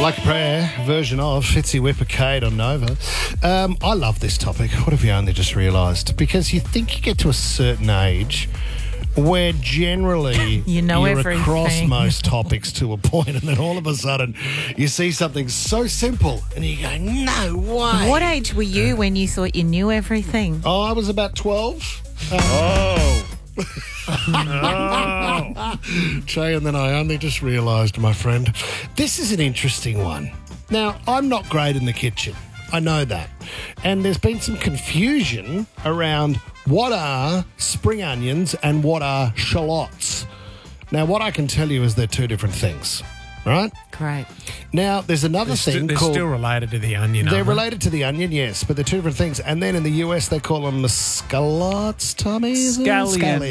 Like a Prayer version of Fitzy Whipper Cade on Nova. I love this topic. What have you only just realised? Because you think you get to a certain age where generally you're across everything. most topics to a point, and then all of a sudden you see something so simple and you go, no way. What age were you when you thought you knew everything? Oh, I was about 12. Jay, and then I only just realised, my friend, this is an interesting one. Now, I'm not great in the kitchen. I know that. And there's been some confusion around what are spring onions and what are shallots. Now, what I can tell you is they're two different things, right? Great. Now, there's another thing they're called... still related to the onion, They're aren't they? related to the onion, yes, but they're two different things. And then in the US, they call them scallots, Tommy? is it? Scallions.